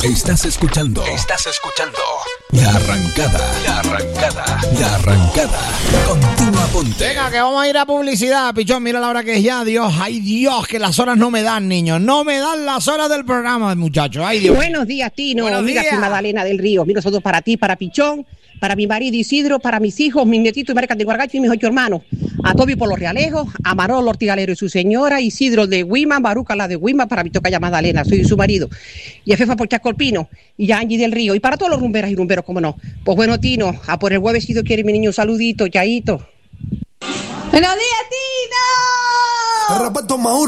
Estás escuchando La Arrancada. Continúa, ponte. Venga, que vamos a ir a publicidad, Pichón. Mira la hora que es ya, Dios. Ay, Dios, que las horas no me dan, niños. No me dan las horas del programa, muchachos. Ay, Dios. Buenos días, Tino. Buenos Mira, días. soy Magdalena del Río. Mira, nosotros para ti, para Pichón, para mi marido Isidro, para mis hijos, mis nietitos y Marca de Guargacho y mis 8 hermanos. A Toby por los Realejos, a Manolo Ortigalero y su señora, Isidro de Guima, Baruca la de Guima, para mi tocaya Magdalena, soy su marido. Y a Fefa por Chascolpino y a Angie del Río. Y para todos los rumberas y rumberos, cómo no. Pues bueno, Tino, a por el jueves si Dios quiere, mi niño, un saludito, chaito. ¡Buenos días, Tino!